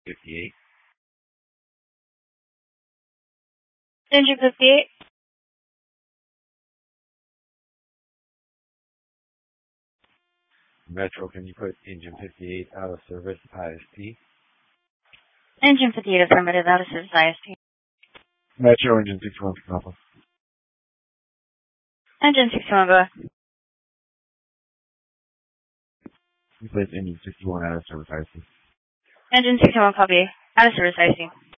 58. Engine 58. Metro, can you put engine 58 out of service, IST? Engine 58 affirmative, out of service IST. Metro, engine 61 to Papa. Engine 61, go ahead. You place engine 61 out of service, IST. Engine 61, copy. Out of service IST.